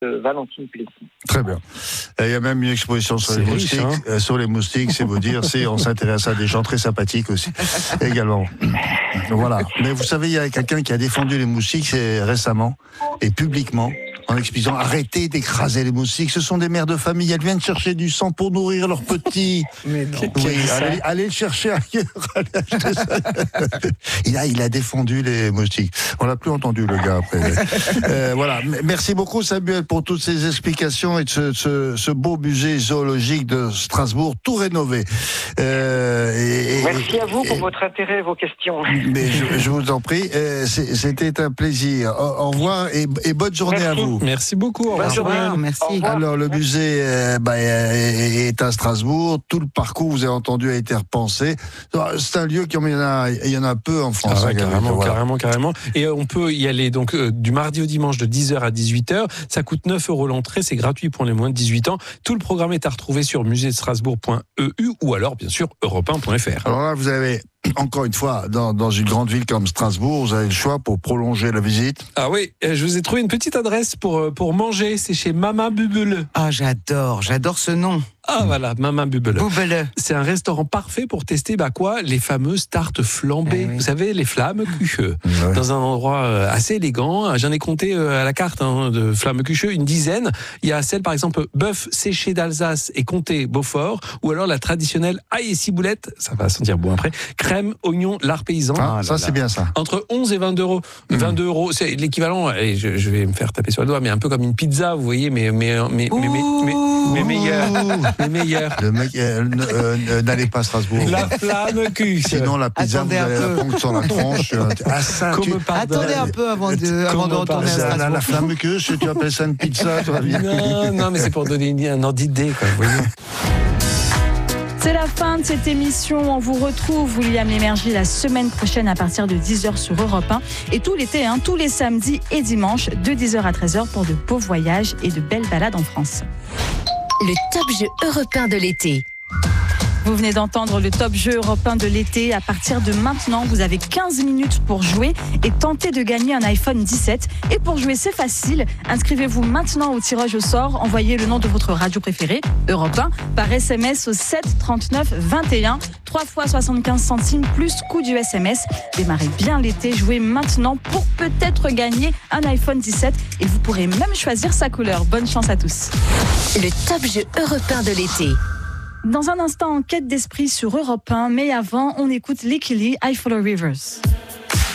Valentine Plessis. Très bien. Il y a même une exposition sur les moustiques. Sur les moustiques, c'est vous dire, on s'intéresse à des gens très sympathiques aussi, également. Voilà. Mais vous savez, il y a quelqu'un qui a défendu les moustiques récemment et publiquement, en expliquant arrêtez d'écraser les moustiques. Ce sont des mères de famille. Elles viennent chercher du sang pour nourrir leurs petits. Mais non. Oui, allez le chercher ailleurs. Il a défendu les moustiques. On l'a plus entendu le gars après. Voilà. Merci beaucoup Samuel pour toutes ces explications et de ce beau musée zoologique de Strasbourg, tout rénové. Merci à vous pour votre intérêt et vos questions. Mais je vous en prie. C'était un plaisir. Au revoir et bonne journée à vous. Merci beaucoup. Au revoir. Merci. Alors le musée est à Strasbourg. Tout le parcours, vous avez entendu, a été repensé. C'est un lieu il y en a peu en France. Carrément. Et on peut y aller donc du mardi au dimanche de 10h à 18h. Ça coûte 9 € l'entrée. C'est gratuit pour les moins de 18 ans. Tout le programme est à retrouver sur muséestrasbourg.eu ou alors bien sûr europe1.fr. Alors là, vous avez encore une fois, dans une grande ville comme Strasbourg, vous avez le choix pour prolonger la visite. Ah oui, je vous ai trouvé une petite adresse pour manger. C'est chez Mama Bubele. Ah, j'adore ce nom. Ah voilà, Mama Bubele. Bubele. C'est un restaurant parfait pour tester les fameuses tartes flambées. Oui. Vous savez, les Flammekuche. Ouais. Dans un endroit assez élégant. J'en ai compté à la carte de Flammekuche une dizaine. Il y a celle par exemple bœuf séché d'Alsace et comté Beaufort, ou alors la traditionnelle ail et ciboulette, ça va sentir bon après, crème, oignon, lard paysan. Ah, ça c'est bien ça. Entre 11 et 22 €. 22 €, c'est l'équivalent, et je vais me faire taper sur le doigt, mais un peu comme une pizza, vous voyez, mais meilleur. Les meilleurs. Le mec, n'allez pas à Strasbourg. La Flammekuche. Sinon, la pizza, vous allez la prendre sur la tronche. Attendez un peu avant de retourner à Strasbourg. La Flammekuche, tu appelles ça une pizza, toi, Non, mais c'est pour donner un ordre d'idée, quoi, vous voyez. C'est la fin de cette émission. On vous retrouve, William Lémergie, la semaine prochaine à partir de 10h sur Europe 1. Et tout l'été, tous les samedis et dimanches, de 10h à 13h pour de beaux voyages et de belles balades en France. Le top jeu européen de l'été. Vous venez d'entendre le top jeu européen de l'été. À partir de maintenant, vous avez 15 minutes pour jouer et tenter de gagner un iPhone 17. Et pour jouer, c'est facile. Inscrivez-vous maintenant au tirage au sort. Envoyez le nom de votre radio préférée, Europe 1, par SMS au 7 39 21. 3 fois 75 centimes plus coût du SMS. Démarrez bien l'été. Jouez maintenant pour peut-être gagner un iPhone 17. Et vous pourrez même choisir sa couleur. Bonne chance à tous. Le top jeu européen de l'été. Dans un instant, enquête d'esprit sur Europe 1, mais avant, on écoute Lickily, I Follow Rivers.